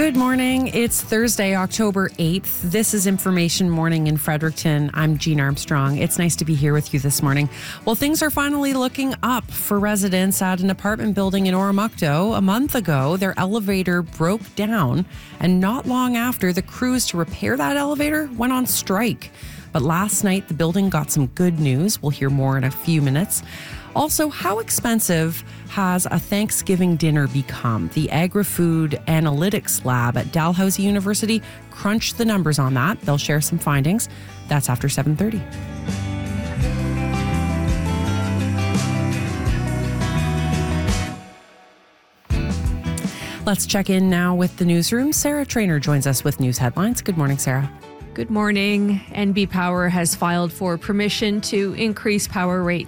Good morning. It's Thursday, October 8th. This is Information Morning in Fredericton. I'm Jean Armstrong. It's nice to be here with you this morning. Well, things are finally looking up for residents at an apartment building in Oromocto. A month ago, their elevator broke down, and not long after, the crews to repair that elevator went on strike. But last night, the building got some good news. We'll hear more in a few minutes. Also, how expensive has a Thanksgiving dinner become? The Agri-Food Analytics Lab at Dalhousie University crunched the numbers on that. They'll share some findings. That's after 7:30. Let's check in now with the newsroom. Sarah Trainer joins us with news headlines. Good morning, Sarah. Good morning. NB Power has filed for permission to increase power rates